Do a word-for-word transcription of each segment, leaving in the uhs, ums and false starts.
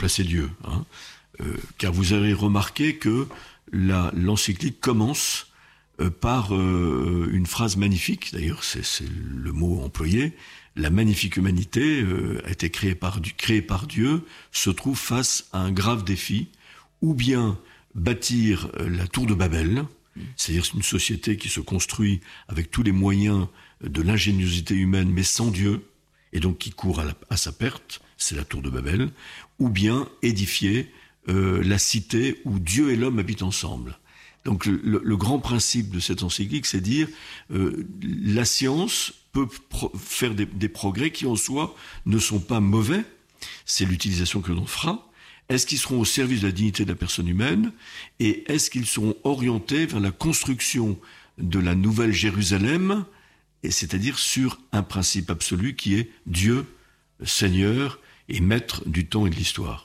placer Dieu. Hein. Euh, car vous avez remarqué que la, l'encyclique commence euh, par euh, une phrase magnifique, d'ailleurs c'est, c'est le mot employé, la magnifique humanité euh, a été créée par, créée par Dieu, se trouve face à un grave défi, ou bien bâtir euh, la tour de Babel, c'est-à-dire une société qui se construit avec tous les moyens de l'ingéniosité humaine, mais sans Dieu, et donc qui court à, la, à sa perte, c'est la tour de Babel, ou bien édifier euh, la cité où Dieu et l'homme habitent ensemble. Donc le, le, le grand principe de cette encyclique, c'est dire euh, la science peut pro- faire des, des progrès qui en soi ne sont pas mauvais, c'est l'utilisation que l'on fera. Est-ce qu'ils seront au service de la dignité de la personne humaine, et est-ce qu'ils seront orientés vers la construction de la nouvelle Jérusalem, et c'est-à-dire sur un principe absolu qui est Dieu, Seigneur et maître du temps et de l'histoire.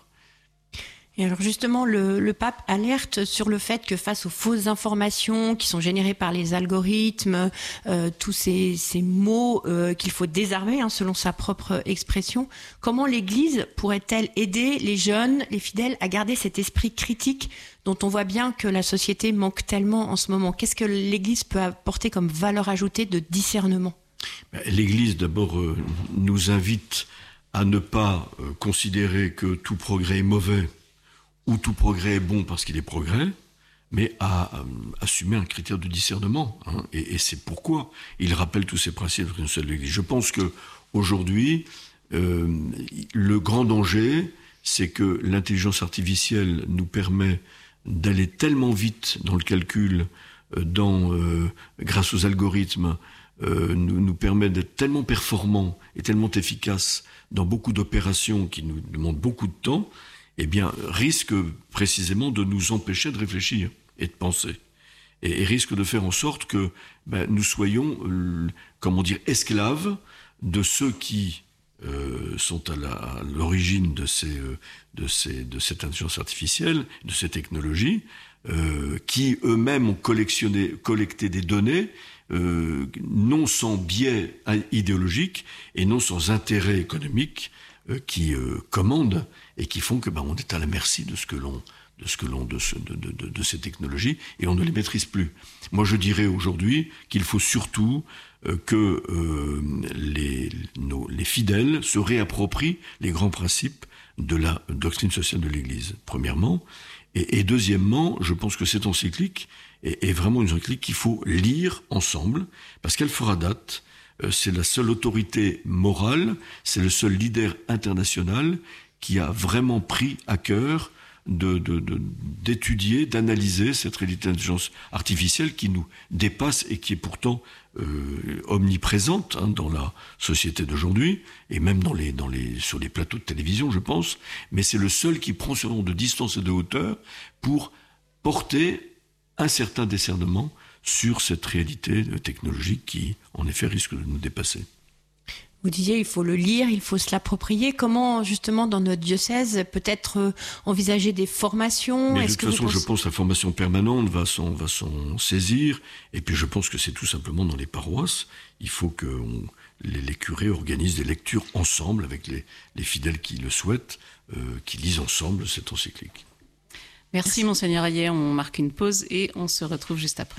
Et alors justement, le, le pape alerte sur le fait que face aux fausses informations qui sont générées par les algorithmes, euh, tous ces, ces mots euh, qu'il faut désarmer, hein, selon sa propre expression, comment l'Église pourrait-elle aider les jeunes, les fidèles, à garder cet esprit critique dont on voit bien que la société manque tellement en ce moment? Qu'est-ce que l'Église peut apporter comme valeur ajoutée de discernement? L'Église, d'abord, euh, nous invite à ne pas euh, considérer que tout progrès est mauvais, où tout progrès est bon parce qu'il est progrès, mais à euh, assumer un critère de discernement. Hein, et, et c'est pourquoi il rappelle tous ces principes de l'Église. Je pense que aujourd'hui, euh, le grand danger, c'est que l'intelligence artificielle nous permet d'aller tellement vite dans le calcul, euh, dans, euh, grâce aux algorithmes, euh, nous, nous permet d'être tellement performants et tellement efficaces dans beaucoup d'opérations qui nous demandent beaucoup de temps, eh bien, risque précisément de nous empêcher de réfléchir et de penser. Et, et risque de faire en sorte que ben, nous soyons, euh, comment dire, esclaves de ceux qui euh, sont à, la, à l'origine de, ces, euh, de, ces, de cette intelligence artificielle, de ces technologies, euh, qui eux-mêmes ont collectionné, collecté des données, euh, non sans biais idéologique et non sans intérêt économique, euh, qui euh, commandent et qui font que ben, on est à la merci de ce que l'on, de ce que l'on, de, ce, de, de, de, de ces technologies, et on ne les maîtrise plus. Moi, je dirais aujourd'hui qu'il faut surtout euh, que euh, les, nos, les fidèles se réapproprient les grands principes de la doctrine sociale de l'Église, premièrement, et, et deuxièmement, je pense que cette encyclique est, est vraiment une encyclique qu'il faut lire ensemble, parce qu'elle fera date. C'est la seule autorité morale, c'est le seul leader international qui a vraiment pris à cœur de, de, de, d'étudier, d'analyser cette réalité d'intelligence artificielle qui nous dépasse et qui est pourtant euh, omniprésente hein, dans la société d'aujourd'hui, et même dans les, dans les, sur les plateaux de télévision, je pense, mais c'est le seul qui prend ce nombre de distance et de hauteur pour porter un certain discernement sur cette réalité technologique qui, en effet, risque de nous dépasser. Vous disiez, il faut le lire, il faut se l'approprier. Comment, justement, dans notre diocèse, peut-être euh, envisager des formations? Mais Est-ce de toute que façon, pensez... je pense que la formation permanente va s'en, va s'en saisir. Et puis, je pense que c'est tout simplement dans les paroisses. Il faut que on, les, les curés organisent des lectures ensemble avec les, les fidèles qui le souhaitent, euh, qui lisent ensemble cette encyclique. Merci, Monseigneur Hayet. On marque une pause et on se retrouve juste après.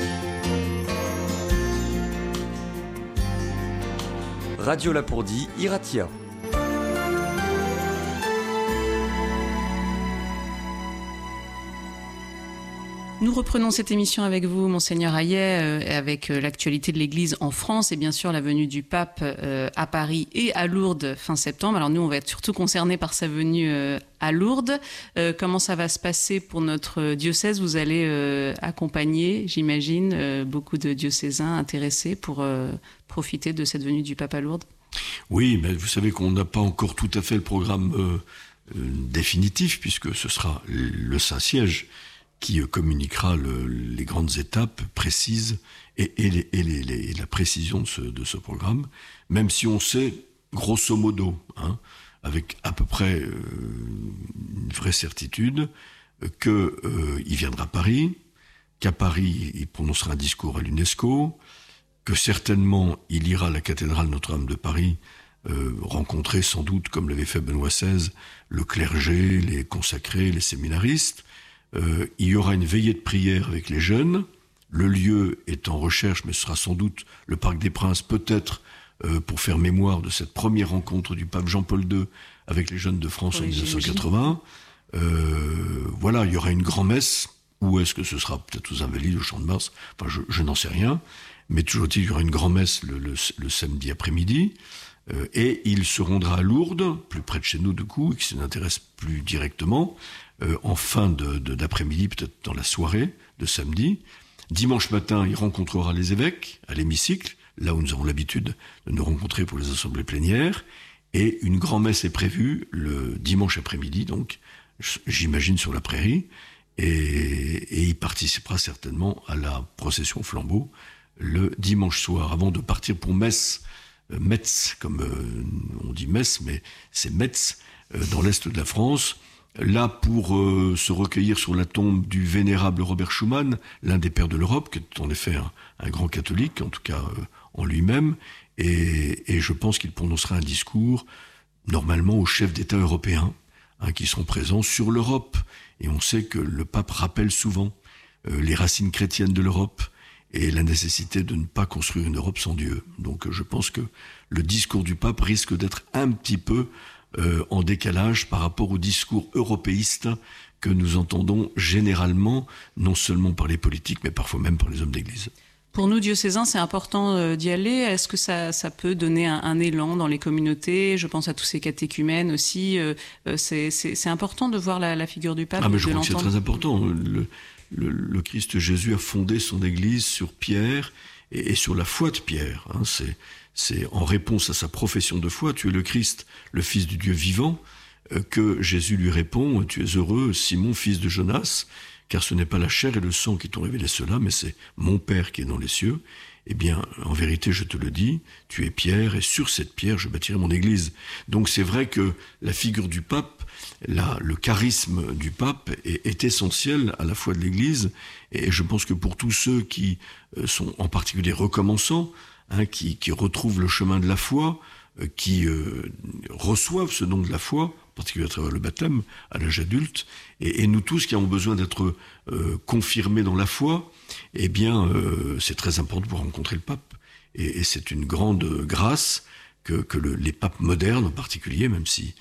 Radio Lapourdie, Iratia. Nous reprenons cette émission avec vous, Monseigneur Hayet, euh, avec euh, l'actualité de l'Église en France et bien sûr la venue du pape euh, à Paris et à Lourdes fin septembre. Alors nous, on va être surtout concernés par sa venue euh, à Lourdes. Euh, comment ça va se passer pour notre diocèse? Vous allez euh, accompagner, j'imagine, euh, beaucoup de diocésains intéressés pour euh, profiter de cette venue du pape à Lourdes? Oui, mais vous savez qu'on n'a pas encore tout à fait le programme euh, euh, définitif, puisque ce sera le Saint-Siège qui communiquera le, les grandes étapes précises et, et, les, et, les, les, et la précision de ce, de ce programme, même si on sait, grosso modo, hein, avec à peu près euh, une vraie certitude, qu'il euh, viendra à Paris, qu'à Paris, il prononcera un discours à l'UNESCO, que certainement il ira à la cathédrale Notre-Dame de Paris euh, rencontrer sans doute, comme l'avait fait Benoît seize, le clergé, les consacrés, les séminaristes. Euh, il y aura une veillée de prière avec les jeunes. Le lieu est en recherche, mais ce sera sans doute le Parc des Princes, peut-être euh, pour faire mémoire de cette première rencontre du pape Jean-Paul deux avec les jeunes de France oui, en dix-neuf cent quatre-vingts. Euh, voilà, il y aura une grand-messe. Ou est-ce que ce sera peut-être aux Invalides, au Champ de Mars? Enfin, je, je n'en sais rien. Mais toujours il y aura une grand-messe le, le, le samedi après-midi. Euh, et il se rendra à Lourdes, plus près de chez nous du coup, et qui nous intéresse plus directement, euh, en fin de, de, d'après-midi, peut-être dans la soirée de samedi. Dimanche matin, il rencontrera les évêques à l'hémicycle, là où nous avons l'habitude de nous rencontrer pour les assemblées plénières. Et une grand-messe est prévue le dimanche après-midi, donc j'imagine sur la prairie. Et, et il participera certainement à la procession flambeau le dimanche soir, avant de partir pour Metz, euh, Metz, comme euh, on dit Metz, mais c'est Metz, euh, dans l'est de la France, là pour euh, se recueillir sur la tombe du vénérable Robert Schuman, l'un des pères de l'Europe, qui est en effet un, un grand catholique, en tout cas euh, en lui-même, et, et je pense qu'il prononcera un discours, normalement, aux chefs d'État européens, hein, qui seront présents sur l'Europe. Et on sait que le pape rappelle souvent euh, les racines chrétiennes de l'Europe et la nécessité de ne pas construire une Europe sans Dieu. Donc je pense que le discours du pape risque d'être un petit peu euh, en décalage par rapport au discours européiste que nous entendons généralement, non seulement par les politiques, mais parfois même par les hommes d'Église. Pour nous, diocésains, c'est important d'y aller. Est-ce que ça, ça peut donner un, un élan dans les communautés? Je pense à tous ces catéchumènes aussi. C'est, c'est, c'est important de voir la, la figure du pape. Ah, mais je de crois l'entendre. que c'est très important. Le, le, le Christ Jésus a fondé son Église sur Pierre et, et sur la foi de Pierre. Hein. C'est, c'est en réponse à sa profession de foi, tu es le Christ, le Fils du Dieu vivant, euh, que Jésus lui répond, tu es heureux, Simon, fils de Jonas, car ce n'est pas la chair et le sang qui t'ont révélé cela, mais c'est mon Père qui est dans les cieux. Eh bien, en vérité, je te le dis, tu es Pierre, et sur cette pierre, je bâtirai mon Église. Donc c'est vrai que la figure du pape, la, le charisme du pape est, est essentiel à la foi de l'Église, et je pense que pour tous ceux qui sont en particulier recommençants, hein, qui, qui retrouvent le chemin de la foi, qui euh, reçoivent ce don de la foi, en particulier à travers le baptême, à l'âge adulte, et, et nous tous qui avons besoin d'être euh, confirmés dans la foi, eh bien, euh, c'est très important pour rencontrer le pape. Et, et c'est une grande grâce que, que le, les papes modernes en particulier, même si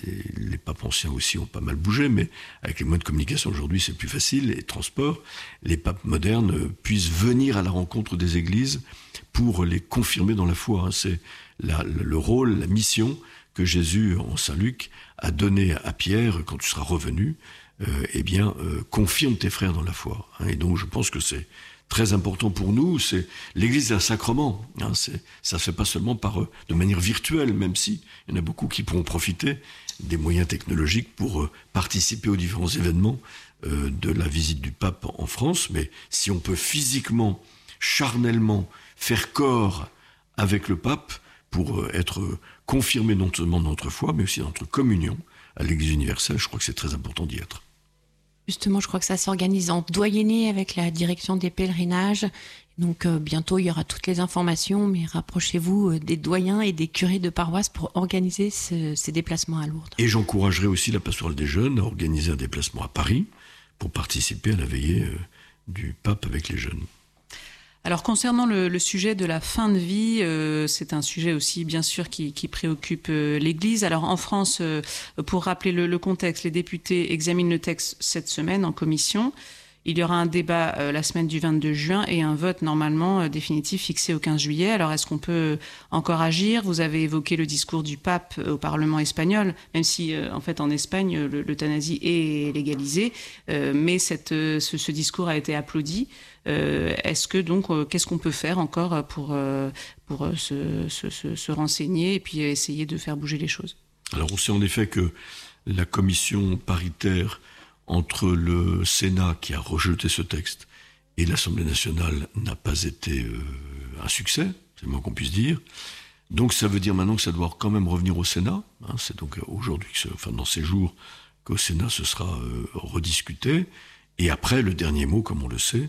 les papes anciens aussi ont pas mal bougé, mais avec les moyens de communication aujourd'hui c'est plus facile, les transports, les papes modernes puissent venir à la rencontre des églises pour les confirmer dans la foi. C'est la, le rôle, la mission que Jésus, en Saint Luc, a donné à Pierre quand tu seras revenu, euh, eh bien, euh, confirme tes frères dans la foi. Hein, et donc je pense que c'est très important pour nous. C'est l'Église est un sacrement. Hein, c'est, ça se fait pas seulement par euh, de manière virtuelle, même si il y en a beaucoup qui pourront profiter des moyens technologiques pour euh, participer aux différents événements euh, de la visite du pape en France. Mais si on peut physiquement, charnellement faire corps avec le pape pour euh, être euh, confirmé non seulement dans notre foi, mais aussi dans notre communion à l'Église universelle, je crois que c'est très important d'y être. Justement, je crois que ça s'organise en doyenné avec la direction des pèlerinages. Donc euh, bientôt, il y aura toutes les informations, mais rapprochez-vous euh, des doyens et des curés de paroisse pour organiser ce, ces déplacements à Lourdes. Et j'encouragerai aussi la pastorale des jeunes à organiser un déplacement à Paris pour participer à la veillée euh, du pape avec les jeunes. Alors concernant le, le sujet de la fin de vie, euh, c'est un sujet aussi bien sûr qui, qui préoccupe euh, l'Église. Alors en France, euh, pour rappeler le, le contexte, les députés examinent le texte cette semaine en commission. Il y aura un débat euh, la semaine du vingt-deux juin et un vote normalement euh, définitif fixé au quinze juillet. Alors est-ce qu'on peut encore agir? Vous avez évoqué le discours du pape euh, au Parlement espagnol, même si euh, en fait en Espagne le, l'euthanasie est légalisée, euh, mais cette, euh, ce, ce discours a été applaudi. Euh, est-ce que donc, euh, qu'est-ce qu'on peut faire encore pour, euh, pour euh, se, se, se, se renseigner et puis essayer de faire bouger les choses? Alors on sait en effet que la commission paritaire entre le Sénat qui a rejeté ce texte et l'Assemblée nationale n'a pas été euh, un succès, c'est le moins qu'on puisse dire. Donc ça veut dire maintenant que ça doit quand même revenir au Sénat. Hein, c'est donc aujourd'hui, enfin dans ces jours, qu'au Sénat ce sera euh, rediscuté. Et après, le dernier mot, comme on le sait,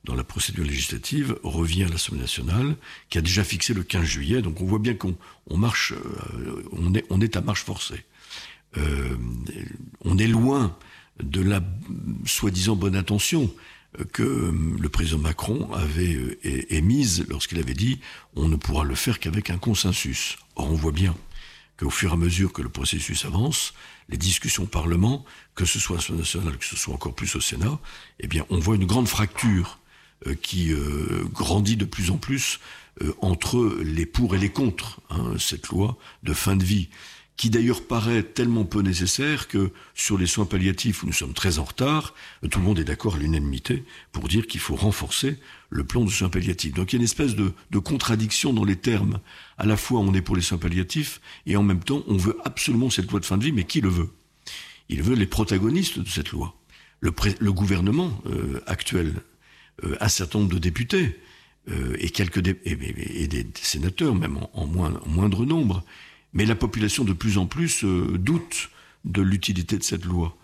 dans la procédure législative, revient à l'Assemblée nationale, qui a déjà fixé le quinze juillet. Donc on voit bien qu'on on marche, euh, on, est, on est à marche forcée. Euh, on est loin de la soi-disant bonne intention que le président Macron avait émise lorsqu'il avait dit « on ne pourra le faire qu'avec un consensus ». Or, on voit bien qu'au fur et à mesure que le processus avance, les discussions au Parlement, que ce soit à l'Assemblée nationale, que ce soit encore plus au Sénat, eh bien, on voit une grande fracture euh, qui euh, grandit de plus en plus euh, entre les pour et les contre, hein, cette loi de fin de vie, qui d'ailleurs paraît tellement peu nécessaire que sur les soins palliatifs où nous sommes très en retard, tout le monde est d'accord à l'unanimité pour dire qu'il faut renforcer le plan de soins palliatifs. Donc il y a une espèce de, de contradiction dans les termes. À la fois on est pour les soins palliatifs et en même temps on veut absolument cette loi de fin de vie, mais qui le veut ? Il veut les protagonistes de cette loi. Le, pré, le gouvernement euh, actuel, euh, un certain nombre de députés euh, et, quelques dé, et, et, et des sénateurs, même en, en, moins, en moindre nombre. Mais la population de plus en plus euh, doute de l'utilité de cette loi.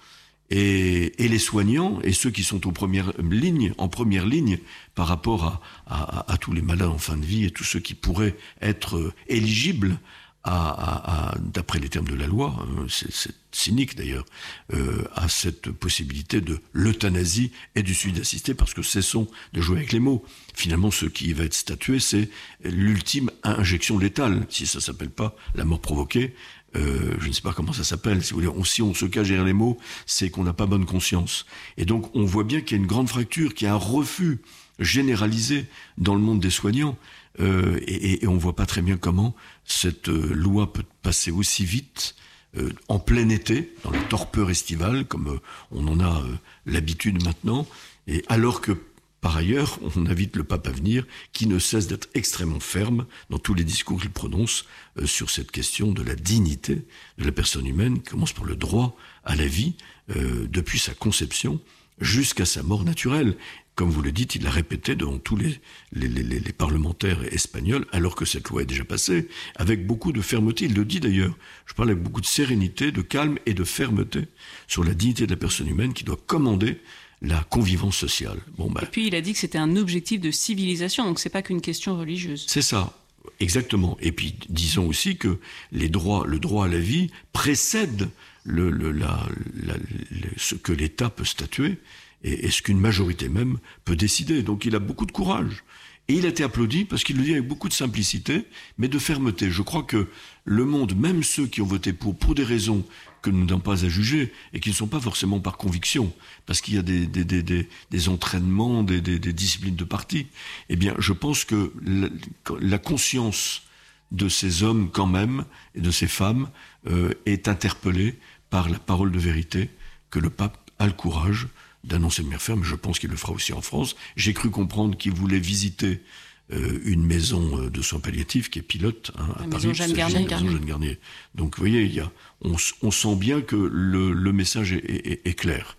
Et, et les soignants, et ceux qui sont aux premières lignes, en première ligne par rapport à, à, à tous les malades en fin de vie et tous ceux qui pourraient être euh, éligibles à, à, à, d'après les termes de la loi, hein, c'est, c'est cynique d'ailleurs, euh, à cette possibilité de l'euthanasie et du suicide assisté, parce que cessons de jouer avec les mots. Finalement, ce qui va être statué, c'est l'ultime injection létale. Si ça s'appelle pas la mort provoquée, euh, je ne sais pas comment ça s'appelle. Si, vous voulez, on, si on se cache derrière les mots, c'est qu'on n'a pas bonne conscience. Et donc, on voit bien qu'il y a une grande fracture, qu'il y a un refus généralisé dans le monde des soignants. Euh, et, et on voit pas très bien comment cette euh, loi peut passer aussi vite euh, en plein été, dans la torpeur estivale, comme euh, on en a euh, l'habitude maintenant, et alors que par ailleurs, on invite le pape à venir, qui ne cesse d'être extrêmement ferme dans tous les discours qu'il prononce euh, sur cette question de la dignité de la personne humaine, qui commence par le droit à la vie, euh, depuis sa conception jusqu'à sa mort naturelle. Comme vous le dites, il l'a répété devant tous les, les, les, les parlementaires espagnols, alors que cette loi est déjà passée, avec beaucoup de fermeté. Il le dit d'ailleurs. Je parle avec beaucoup de sérénité, de calme et de fermeté sur la dignité de la personne humaine qui doit commander la convivence sociale. Bon, ben, et puis il a dit que c'était un objectif de civilisation, donc c'est pas qu'une question religieuse. C'est ça, exactement. Et puis disons aussi que les droits, le droit à la vie précède le, le, la, la, le, ce que l'État peut statuer et, et ce qu'une majorité même peut décider. Donc il a beaucoup de courage. Et il a été applaudi parce qu'il le dit avec beaucoup de simplicité, mais de fermeté. Je crois que le monde, même ceux qui ont voté pour, pour des raisons que nous n'avons pas à juger, et qui ne sont pas forcément par conviction, parce qu'il y a des, des, des, des, des entraînements, des, des, des disciplines de parti, eh bien, je pense que la, la conscience de ces hommes, quand même, et de ces femmes, euh, est interpellée par la parole de vérité que le pape a le courage d'annoncer de manière ferme. Je pense qu'il le fera aussi en France. J'ai cru comprendre qu'il voulait visiter euh, une maison de soins palliatifs qui est pilote hein, à la Paris. Maison Jeanne Garnier. Maison Jeanne Garnier. Donc, vous voyez, il y a, on, on sent bien que le, le message est, est, est clair.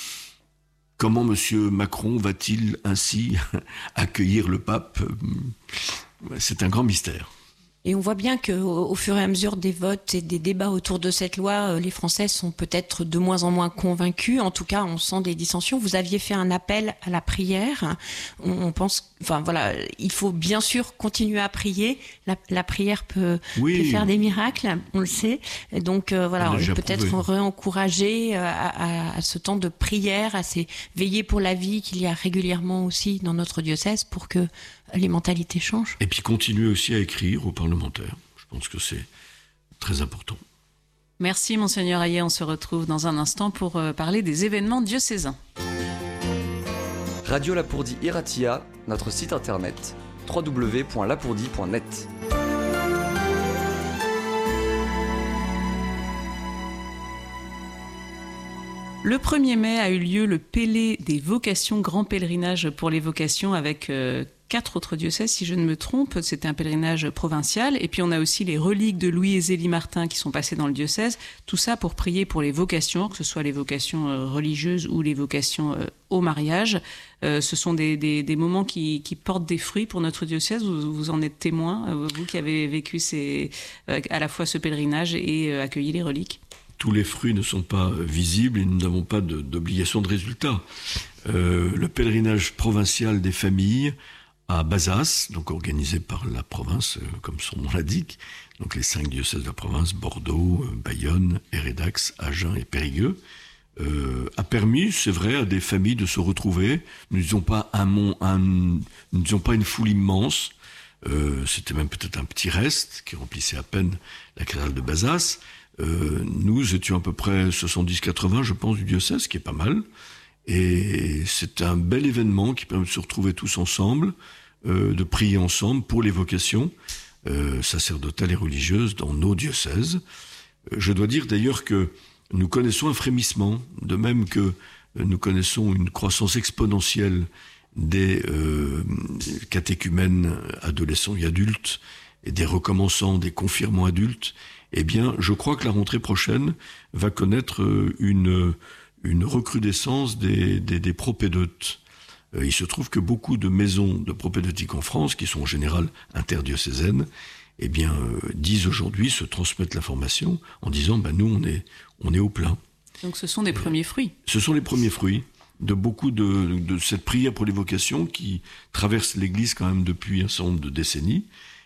Comment M. Macron va-t-il ainsi accueillir le pape ? C'est un grand mystère. Et on voit bien qu'au au fur et à mesure des votes et des débats autour de cette loi, les Français sont peut-être de moins en moins convaincus. En tout cas, on sent des dissensions. Vous aviez fait un appel à la prière. On, on pense, enfin voilà, il faut bien sûr continuer à prier. La, la prière peut, oui. peut faire des miracles, on le sait. Et donc euh, voilà, on peut peut-être réencourager à, à, à ce temps de prière, à ces veillées pour la vie qu'il y a régulièrement aussi dans notre diocèse pour que les mentalités changent. Et puis continuer aussi à écrire aux parlementaires. Je pense que c'est très important. Merci Monseigneur Hayet, on se retrouve dans un instant pour euh, parler des événements diocésains. Radio Lapourdie Iratia, notre site internet w w w point lapourdie point net. Le premier mai a eu lieu le Pélé des vocations, grand pèlerinage pour les vocations avec euh, quatre autres diocèses, si je ne me trompe. C'était un pèlerinage provincial. Et puis on a aussi les reliques de Louis et Zélie Martin qui sont passées dans le diocèse. Tout ça pour prier pour les vocations, que ce soit les vocations euh, religieuses ou les vocations euh, au mariage. Euh, ce sont des, des, des moments qui, qui portent des fruits pour notre diocèse. Vous, vous en êtes témoin, euh, vous qui avez vécu ces, euh, à la fois ce pèlerinage et euh, accueilli les reliques. tous les fruits ne sont pas visibles et nous n'avons pas de, d'obligation de résultat. Euh, le pèlerinage provincial des familles à Bazas, donc organisé par la province, euh, comme son nom l'indique, donc les cinq diocèses de la province, Bordeaux, euh, Bayonne, Hérédax, Agen et Périgueux, euh, a permis, c'est vrai, à des familles de se retrouver. Nous n'étions pas un mont, un, nous n'étions pas une foule immense, euh, c'était même peut-être un petit reste qui remplissait à peine la cathédrale de Bazas. Euh, nous étions à peu près soixante-dix à quatre-vingts, je pense, du diocèse, ce qui est pas mal. Et c'est un bel événement qui permet de se retrouver tous ensemble, euh, de prier ensemble pour les vocations euh, sacerdotales et religieuses dans nos diocèses. Euh, je dois dire d'ailleurs que nous connaissons un frémissement, de même que nous connaissons une croissance exponentielle des euh, catéchumènes adolescents et adultes, et des recommençants, des confirmants adultes. Eh bien, je crois que la rentrée prochaine va connaître une... une recrudescence des, des, des propédeutes. Euh, il se trouve que beaucoup de maisons de propédeutique en France, qui sont en général interdiocésaines, eh bien, euh, disent aujourd'hui, se transmettent l'information en disant, ben, nous, on est, on est au plein. Donc ce sont des euh, premiers fruits. Ce sont les premiers fruits de beaucoup de, de cette prière pour les vocations qui traverse l'Église quand même depuis un certain nombre de décennies.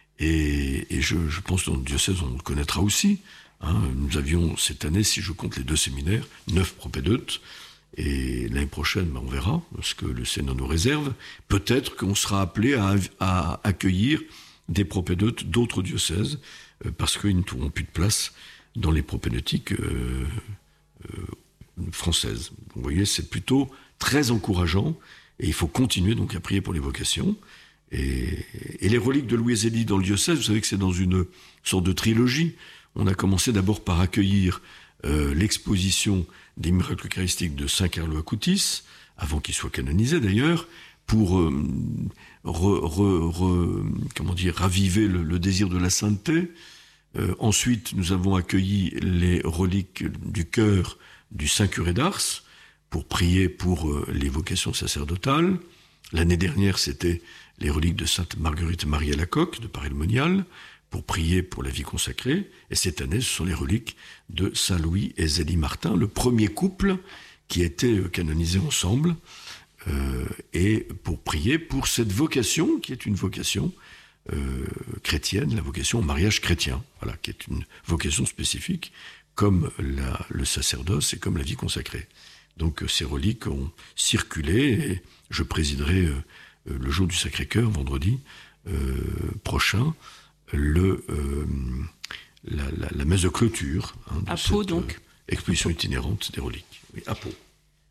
Et, et je, je pense que dans le diocèse, on le connaîtra aussi. Hein, nous avions cette année, si je compte les deux séminaires, neuf propédeutes, et l'année prochaine, ben, on verra ce que le Sénat nous réserve. Peut-être qu'on sera appelé à, à accueillir des propédeutes d'autres diocèses, euh, parce qu'ils ne trouveront plus de place dans les propédeutiques euh, euh, françaises. Vous voyez, c'est plutôt très encourageant, et il faut continuer donc à prier pour les vocations. Et, et les reliques de Louis Zélie dans le diocèse, vous savez que c'est dans une sorte de trilogie. On a commencé d'abord par accueillir euh, l'exposition des miracles eucharistiques de Saint Carlo Acutis, avant qu'il soit canonisé d'ailleurs, pour euh, re, re, re, comment dire, raviver le, le désir de la sainteté. Euh, ensuite, nous avons accueilli les reliques du cœur du Saint Curé d'Ars, pour prier pour euh, les vocations sacerdotales. L'année dernière, c'était les reliques de Sainte Marguerite Marie Alacoque, de Paray-le-Monial, pour prier pour la vie consacrée. Et cette année, ce sont les reliques de Saint Louis et Zélie Martin, le premier couple qui a été canonisé ensemble, euh, et pour prier pour cette vocation, qui est une vocation euh, chrétienne, la vocation au mariage chrétien, voilà, qui est une vocation spécifique, comme la, le sacerdoce et comme la vie consacrée. Donc ces reliques ont circulé, et je présiderai euh, le jour du Sacré-Cœur, vendredi euh, prochain, le, euh, la, la, la messe de clôture hein, de à cette Pau, donc. Euh, exposition itinérante des reliques. Oui, à Pau.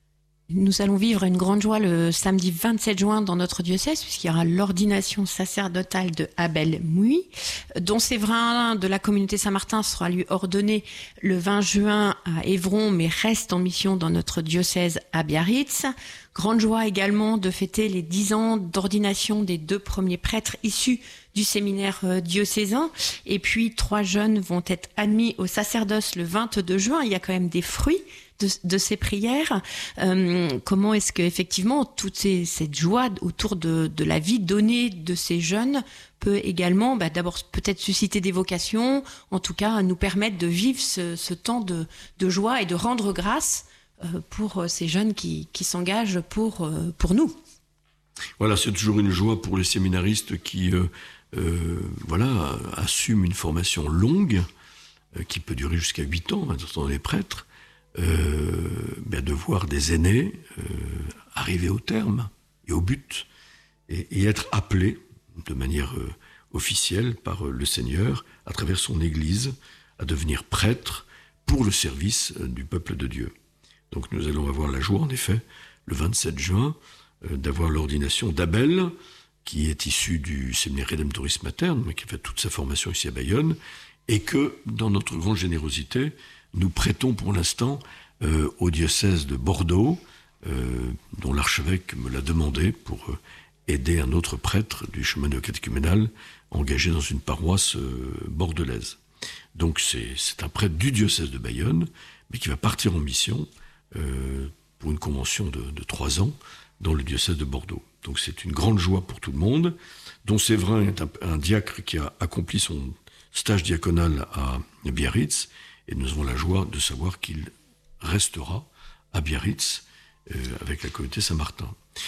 Nous allons vivre une grande joie le samedi vingt-sept juin dans notre diocèse, puisqu'il y aura l'ordination sacerdotale de Abel Mouy, dont Séverin de la communauté Saint-Martin sera lui ordonné le vingt juin à Évron, mais reste en mission dans notre diocèse à Biarritz. Grande joie également de fêter les dix ans d'ordination des deux premiers prêtres issus du séminaire diocésain. Et puis, trois jeunes vont être admis au sacerdoce le vingt-deux juin. Il y a quand même des fruits de, de ces prières. Euh, comment est-ce que effectivement toute ces, cette joie autour de, de la vie donnée de ces jeunes peut également, bah, d'abord peut-être susciter des vocations, en tout cas nous permettre de vivre ce, ce temps de, de joie et de rendre grâce euh, pour ces jeunes qui, qui s'engagent pour, euh, pour nous. Voilà, c'est toujours une joie pour les séminaristes qui euh, euh, voilà, assument une formation longue, euh, qui peut durer jusqu'à huit ans, dans les prêtres, euh, ben de voir des aînés euh, arriver au terme et au but, et, et être appelés de manière euh, officielle par euh, le Seigneur, à travers son Église, à devenir prêtres pour le service euh, du peuple de Dieu. Donc nous allons avoir la joie, en effet, le vingt-sept juin, euh, d'avoir l'ordination d'Abel, qui est issu du séminaire Redemptoris Mater, mais qui a fait toute sa formation ici à Bayonne, et que, dans notre grande générosité, nous prêtons pour l'instant euh, au diocèse de Bordeaux, euh, dont l'archevêque me l'a demandé pour euh, aider un autre prêtre du chemin néo-catéchuménal engagé dans une paroisse euh, bordelaise. Donc c'est, c'est un prêtre du diocèse de Bayonne, mais qui va partir en mission euh, pour une convention de, de trois ans dans le diocèse de Bordeaux. Donc c'est une grande joie pour tout le monde, dont Séverin est un, un diacre qui a accompli son stage diaconal à Biarritz, Et nous avons la joie de savoir qu'il restera à Biarritz euh, avec la communauté Saint-Martin.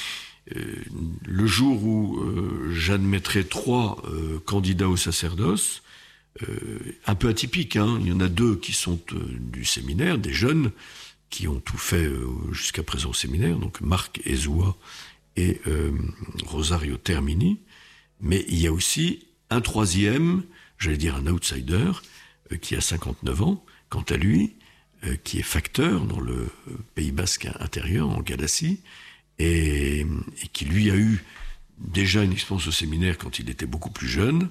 Euh, le jour où euh, j'admettrai trois euh, candidats au sacerdoce, euh, un peu atypique, hein, il y en a deux qui sont euh, du séminaire, des jeunes qui ont tout fait euh, jusqu'à présent au séminaire, donc Marc Ezoua et euh, Rosario Termini, mais il y a aussi un troisième, j'allais dire un outsider, euh, qui a cinquante-neuf ans, quant à lui, euh, qui est facteur dans le Pays Basque intérieur, en Gadacie, et, et qui lui a eu déjà une expérience au séminaire quand il était beaucoup plus jeune,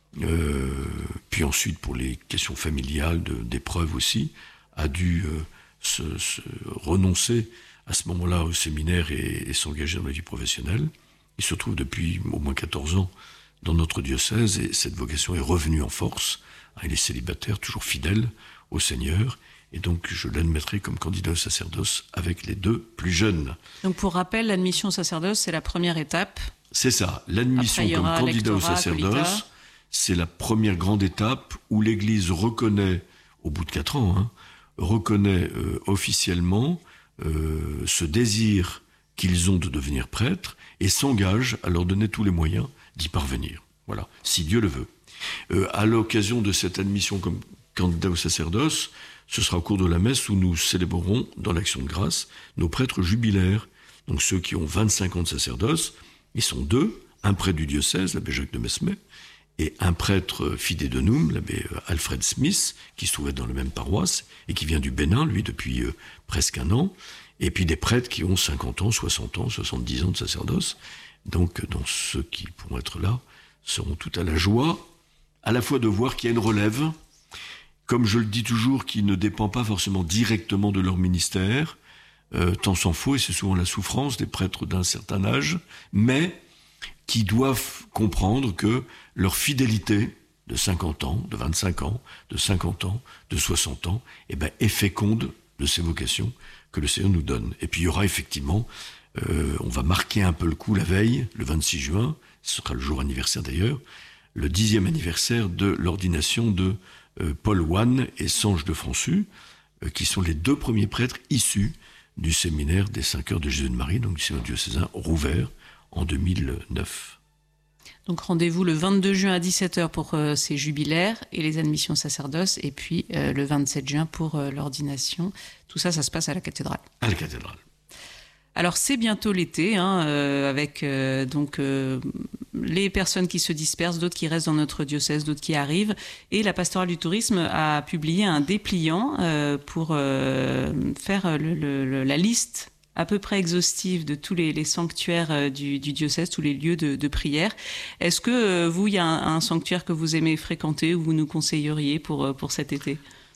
euh, puis ensuite pour les questions familiales, de, d'épreuves aussi, a dû euh, se, se renoncer à ce moment-là au séminaire et, et s'engager dans la vie professionnelle. Il se trouve depuis au moins quatorze ans dans notre diocèse et cette vocation est revenue en force. Il est célibataire, toujours fidèle au Seigneur, et donc je l'admettrai comme candidat au sacerdoce avec les deux plus jeunes. Donc pour rappel, l'admission au sacerdoce, c'est la première étape. C'est ça, l'admission Après, comme candidat au sacerdoce, colita. C'est la première grande étape où l'Église reconnaît, au bout de quatre ans, hein, reconnaît euh, officiellement euh, ce désir qu'ils ont de devenir prêtres et s'engage à leur donner tous les moyens d'y parvenir. Voilà, si Dieu le veut. Euh, à l'occasion de cette admission comme candidat au sacerdoce, ce sera au cours de la messe où nous célébrerons, dans l'action de grâce, nos prêtres jubilaires. Donc ceux qui ont vingt-cinq ans de sacerdoce, ils sont deux, un prêtre du diocèse, l'abbé Jacques de Mesmet, et un prêtre fidé de Noum, l'abbé Alfred Smith, qui se trouvait dans la même paroisse, et qui vient du Bénin, lui, depuis euh, presque un an, et puis des prêtres qui ont cinquante ans, soixante ans, soixante-dix ans de sacerdoce. Donc, donc ceux qui pourront être là seront tout à la joie, à la fois de voir qu'il y a une relève, comme je le dis toujours, qui ne dépend pas forcément directement de leur ministère, euh, tant s'en faut, et c'est souvent la souffrance des prêtres d'un certain âge, mais qui doivent comprendre que leur fidélité de cinquante ans, de vingt-cinq ans, de cinquante ans, de soixante ans, eh ben, est féconde de ces vocations que le Seigneur nous donne. Et puis il y aura effectivement, euh, on va marquer un peu le coup la veille, le vingt-six juin, ce sera le jour anniversaire d'ailleurs, le dixième anniversaire de l'ordination de euh, Paul Wann et Sange de Françu, euh, qui sont les deux premiers prêtres issus du séminaire des cinq heures de Jésus de Marie, donc du séminaire diocésain rouvert en deux mille neuf. Donc rendez-vous le vingt-deux juin à dix-sept heures pour euh, ces jubilaires et les admissions sacerdoce, et puis euh, le vingt-sept juin pour euh, l'ordination. Tout ça, ça se passe à la cathédrale. À la cathédrale. Alors c'est bientôt l'été, hein, euh, avec euh, donc euh, les personnes qui se dispersent, d'autres qui restent dans notre diocèse, d'autres qui arrivent. Et la pastorale du tourisme a publié un dépliant euh, pour euh, faire le, le, la liste à peu près exhaustive de tous les, les sanctuaires du, du diocèse, tous les lieux de, de prière. Est-ce que euh, vous, il y a un, un sanctuaire que vous aimez fréquenter ou vous nous conseilleriez pour, pour cet été?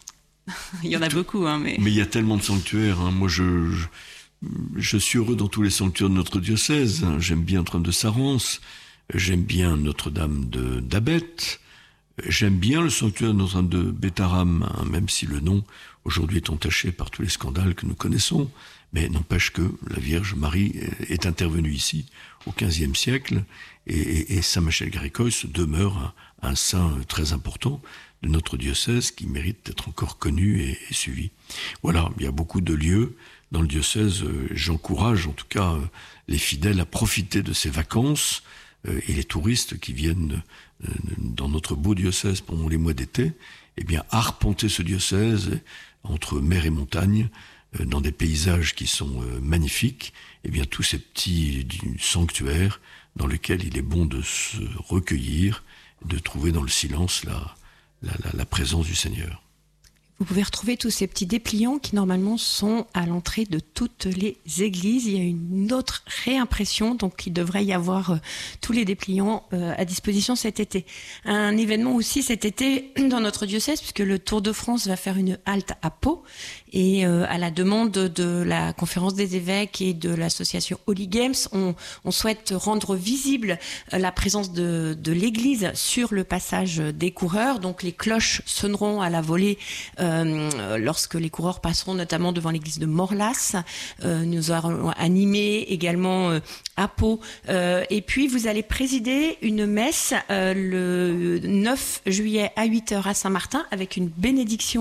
Il y en a beaucoup, hein, mais... Mais il y a tellement de sanctuaires. Hein. Moi, je, je, je suis heureux dans tous les sanctuaires de notre diocèse. J'aime bien Notre-Dame de Sarance, j'aime bien Notre-Dame de d'Abette, j'aime bien le sanctuaire de Notre-Dame de Bétharam, hein, même si le nom aujourd'hui est entaché par tous les scandales que nous connaissons. Mais n'empêche que la Vierge Marie est intervenue ici au quinzième siècle et, et, et Saint Michel Grégorius demeure un, un saint très important de notre diocèse qui mérite d'être encore connu et, et suivi. Voilà, il y a beaucoup de lieux dans le diocèse. J'encourage en tout cas les fidèles à profiter de ces vacances et les touristes qui viennent dans notre beau diocèse pendant les mois d'été, eh bien arpenter ce diocèse entre mer et montagne, dans des paysages qui sont euh, magnifiques, et bien tous ces petits sanctuaires dans lesquels il est bon de se recueillir, de trouver dans le silence la, la, la, la présence du Seigneur. Vous pouvez retrouver tous ces petits dépliants qui normalement sont à l'entrée de toutes les églises. Il y a une autre réimpression, donc il devrait y avoir euh, tous les dépliants euh, à disposition cet été. Un événement aussi cet été dans notre diocèse, puisque le Tour de France va faire une halte à Pau. Et euh, à la demande de la Conférence des évêques et de l'association Holy Games, on, on souhaite rendre visible euh, la présence de, de l'Église sur le passage des coureurs. Donc les cloches sonneront à la volée euh, lorsque les coureurs passeront notamment devant l'église de Morlas. Euh, nous aurons animé également euh, à Pau. Euh, et puis vous allez présider une messe euh, le neuf juillet à huit heures à Saint-Martin avec une bénédiction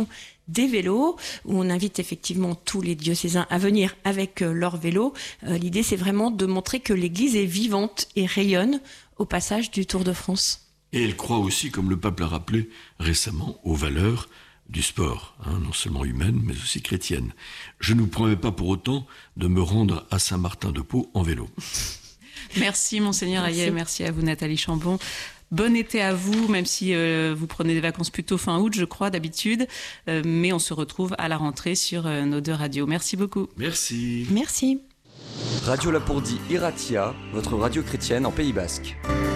des vélos, où on invite effectivement tous les diocésains à venir avec euh, leur vélo. Euh, l'idée, c'est vraiment de montrer que l'Église est vivante et rayonne au passage du Tour de France. Et elle croit aussi, comme le pape l'a rappelé récemment, aux valeurs du sport, hein, non seulement humaines, mais aussi chrétiennes. Je ne vous promets pas pour autant de me rendre à Saint-Martin-de-Pau en vélo. Merci Monseigneur Hayet, merci à vous Nathalie Chambon. Bon été à vous, même si euh, vous prenez des vacances plutôt fin août, je crois, d'habitude. Euh, mais on se retrouve à la rentrée sur euh, nos deux radios. Merci beaucoup. Merci. Merci. Radio Lapourdie Iratia, votre radio chrétienne en Pays Basque.